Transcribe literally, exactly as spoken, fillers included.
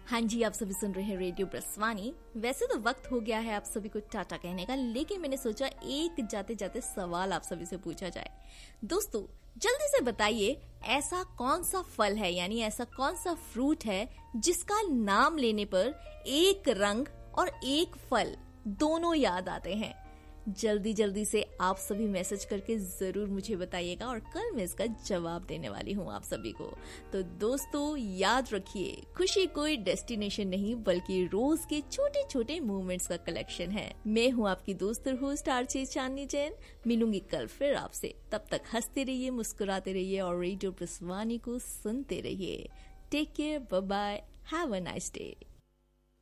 हाँ जी, आप सभी सुन रहे हैं रेडियो ब्रस्वानी। वैसे तो वक्त हो गया है आप सभी को टाटा कहने का, लेकिन मैंने सोचा एक जाते जाते सवाल आप सभी से पूछा जाए। दोस्तों, जल्दी से बताइए, ऐसा कौन सा फल है, यानी ऐसा कौन सा फ्रूट है जिसका नाम लेने पर एक रंग और एक फल दोनों याद आते हैं? जल्दी जल्दी से आप सभी मैसेज करके जरूर मुझे बताइएगा और कल मैं इसका जवाब देने वाली हूँ आप सभी को। तो दोस्तों, याद रखिए, खुशी कोई डेस्टिनेशन नहीं बल्कि रोज के छोटे छोटे मूवमेंट्स का कलेक्शन है। मैं हूँ आपकी दोस्त और होस्ट आरजे चांदनी जैन। मिलूंगी कल फिर आपसे। तब तक हंसते रहिए, मुस्कुराते रहिए और रेडियो ब्रस्वानी को सुनते रहिए। Take care, bye bye, have a nice day.